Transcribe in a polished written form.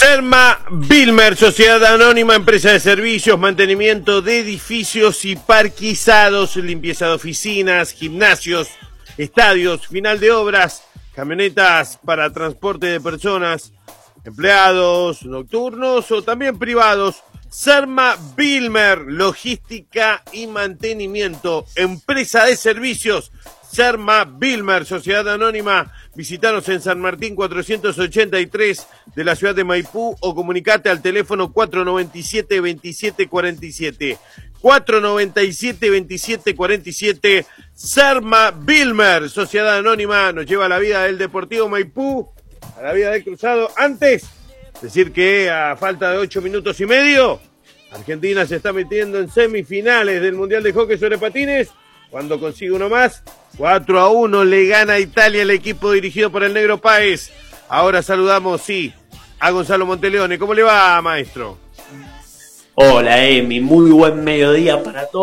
Serma Bilmer, Sociedad Anónima, empresa de servicios, mantenimiento de edificios y parquizados, limpieza de oficinas, gimnasios, estadios, final de obras, camionetas para transporte de personas, empleados nocturnos o también privados. Serma Bilmer, logística y mantenimiento, empresa de servicios. Serma Bilmer, Sociedad Anónima. Visítanos en San Martín 483 de la ciudad de Maipú o comunicate al teléfono 497-2747. 497-2747. Serma Bilmer, Sociedad Anónima, nos lleva a la vida del Deportivo Maipú, a la vida del Cruzado. Antes, decir que a falta de 8 minutos y medio, Argentina se está metiendo en semifinales del Mundial de Hockey sobre Patines. Cuando consigue uno más, 4-1 le gana a Italia el equipo dirigido por el Negro Páez. Ahora saludamos, a Gonzalo Monteleone. ¿Cómo le va, maestro? Hola, Emi. Muy buen mediodía para todos.